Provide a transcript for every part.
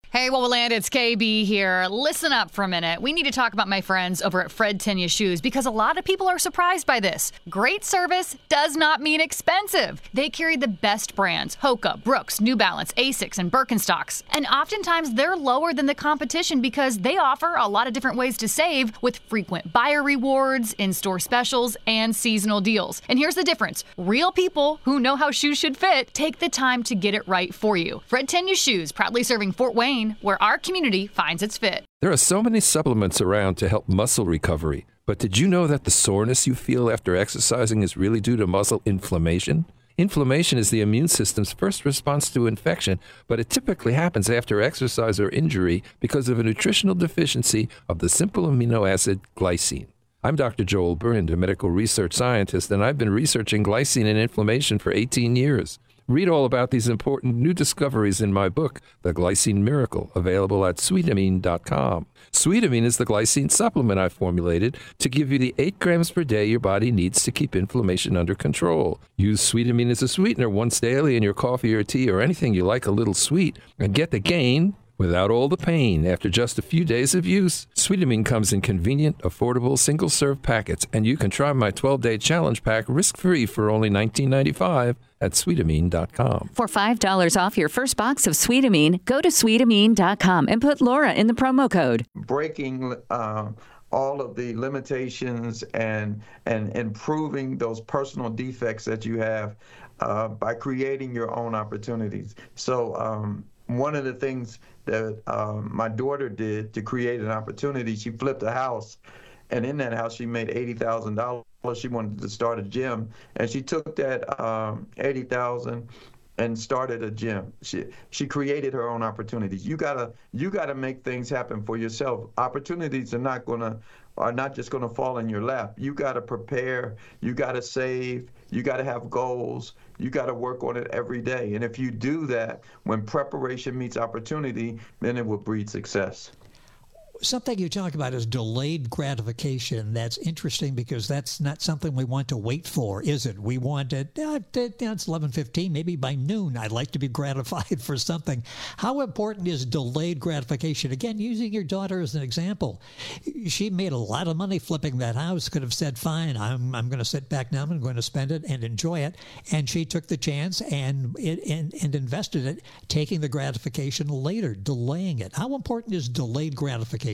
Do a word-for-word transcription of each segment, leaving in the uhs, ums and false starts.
Hey, Wowoland, it's K B here. Listen up for a minute. We need to talk about my friends over at Fred Tenya Shoes because a lot of people are surprised by this. Great service does not mean expensive. They carry the best brands, Hoka, Brooks, New Balance, Asics, and Birkenstocks. And oftentimes they're lower than the competition because they offer a lot of different ways to save with frequent buyer rewards, in-store specials, and seasonal deals. And here's the difference. Real people who know how shoes should fit take the time to get it right for you. Fred Tenya Shoes, proudly serving Fort Wayne, where our community finds its fit. There are so many supplements around to help muscle recovery, but did you know that the soreness you feel after exercising is really due to muscle inflammation? Inflammation is the immune system's first response to infection, but it typically happens after exercise or injury because of a nutritional deficiency of the simple amino acid glycine. I'm Doctor Joel Brind, a medical research scientist, and I've been researching glycine and inflammation for eighteen years. Read all about these important new discoveries in my book, The Glycine Miracle, available at sweetamine dot com. Sweetamine is the glycine supplement I formulated to give you the eight grams per day your body needs to keep inflammation under control. Use Sweetamine as a sweetener once daily in your coffee or tea or anything you like a little sweet, and get the gain without all the pain after just a few days of use. Sweetamine comes in convenient, affordable, single-serve packets, and you can try my twelve-day challenge pack risk-free for only nineteen ninety-five at sweetamine dot com. For five dollars off your first box of Sweetamine, go to sweetamine dot com and put Laura in the promo code. Breaking uh, all of the limitations and, and improving those personal defects that you have uh, by creating your own opportunities. So um, one of the things that um, my daughter did to create an opportunity, she flipped a house, and in that house she made eighty thousand dollars. She wanted to start a gym, and she took that um, eighty thousand dollars and started a gym. She she created her own opportunities. You gotta you gotta make things happen for yourself. Opportunities are not gonna are not just gonna fall in your lap. You gotta prepare. You gotta save. You gotta have goals. You gotta work on it every day. And if you do that, when preparation meets opportunity, then it will breed success. Something you talk about is delayed gratification. That's interesting because that's not something we want to wait for, is it? We want it, uh, it's eleven fifteen, maybe by noon I'd like to be gratified for something. How important is delayed gratification? Again, using your daughter as an example. She made a lot of money flipping that house, could have said, fine, I'm I'm going to sit back now, I'm going to spend it and enjoy it. And she took the chance and, it, and, and invested it, taking the gratification later, delaying it. How important is delayed gratification?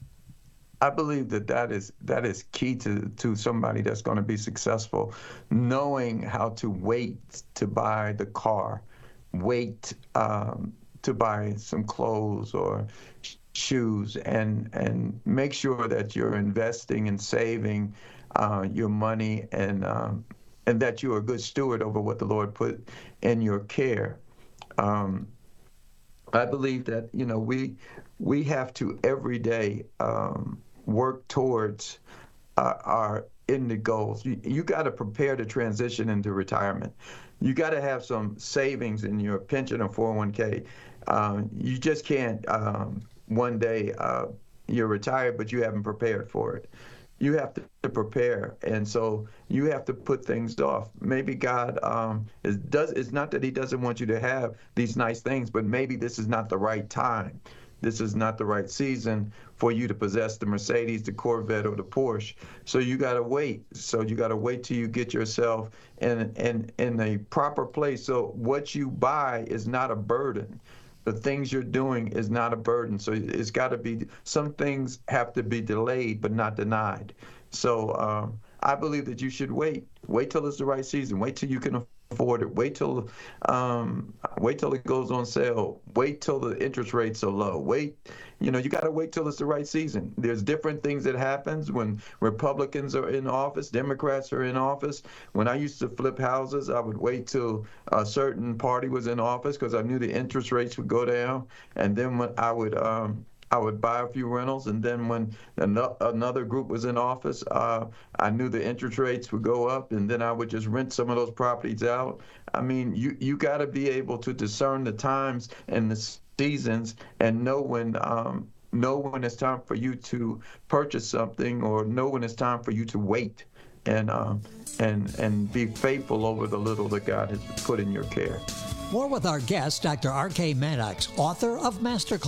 I believe that that is that is key to, to somebody that's going to be successful, knowing how to wait to buy the car, wait um, to buy some clothes or sh- shoes, and and make sure that you're investing and saving uh, your money, and um, and that you're a good steward over what the Lord put in your care. Um, I believe that you know we. We have to every day um, work towards uh, our end goals. You, you got to prepare to transition into retirement. You got to have some savings in your pension or four oh one k. Um, you just can't um, one day uh, you're retired, but you haven't prepared for it. You have to prepare, and so you have to put things off. Maybe God um, is does. It's not that He doesn't want you to have these nice things, but maybe this is not the right time. This is not the right season for you to possess the Mercedes, the Corvette, or the Porsche. So you got to wait. So you got to wait till you get yourself in, in, in a proper place. So what you buy is not a burden. The things you're doing is not a burden. So it's got to be, some things have to be delayed but not denied. So um, I believe that you should wait. Wait till it's the right season. Wait till you can afford it. Wait till, um, wait till it goes on sale. Wait till the interest rates are low. Wait, you know, you got to wait till it's the right season. There's different things that happens when Republicans are in office, Democrats are in office. When I used to flip houses, I would wait till a certain party was in office because I knew the interest rates would go down. And then when I would, um, I would buy a few rentals, and then when another group was in office, uh, I knew the interest rates would go up, and then I would just rent some of those properties out. I mean, you, you got to be able to discern the times and the seasons and know when um, know when it's time for you to purchase something, or know when it's time for you to wait and um, and and be faithful over the little that God has put in your care. More with our guest, Doctor R K Maddox, author of Masterclass.